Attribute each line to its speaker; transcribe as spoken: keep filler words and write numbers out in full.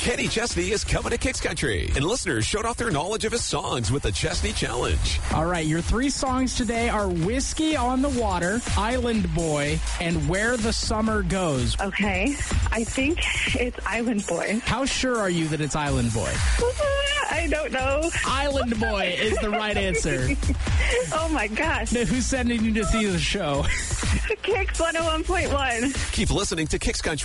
Speaker 1: Kenny Chesney is coming to Kicks Country, and listeners showed off their knowledge of his songs with the Chesney Challenge.
Speaker 2: All right, your three songs today are Whiskey on the Water, Island Boy, and Where the Summer Goes.
Speaker 3: Okay, I think it's Island Boy.
Speaker 2: How sure are you that it's Island Boy?
Speaker 3: I don't know.
Speaker 2: Island Boy is the right answer.
Speaker 3: Oh, my gosh.
Speaker 2: Now, who's sending you to see the show?
Speaker 3: Kicks one oh one point one.
Speaker 1: Keep listening to Kicks Country.